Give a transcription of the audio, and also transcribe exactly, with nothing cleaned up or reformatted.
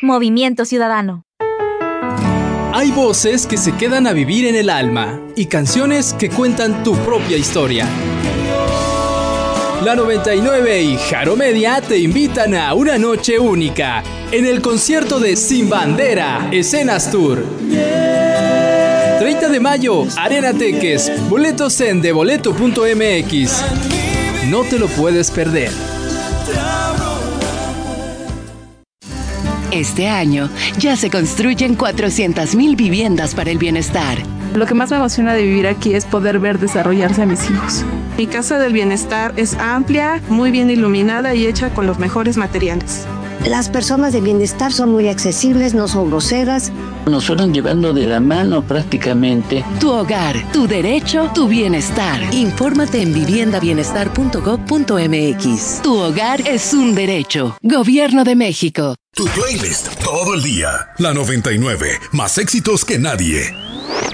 Movimiento Ciudadano. Hay voces que se quedan a vivir en el alma y canciones que cuentan tu propia historia. La noventa y nueve y Jaro Media te invitan a una noche única en el concierto de Sin Bandera, Escenas Tour. treinta de mayo, Arena Teques, boletos en de boleto punto m x. No te lo puedes perder. Este año ya se construyen cuatrocientas mil viviendas para el bienestar. Lo que más me emociona de vivir aquí es poder ver desarrollarse a mis hijos. Mi Casa del Bienestar es amplia, muy bien iluminada y hecha con los mejores materiales. Las personas de bienestar son muy accesibles, no son groseras. Nos fueron llevando de la mano prácticamente. Tu hogar, tu derecho, tu bienestar. Infórmate en vivienda bienestar punto gob punto m x. Tu hogar es un derecho. Gobierno de México. Tu playlist todo el día. La noventa y nueve, más éxitos que nadie.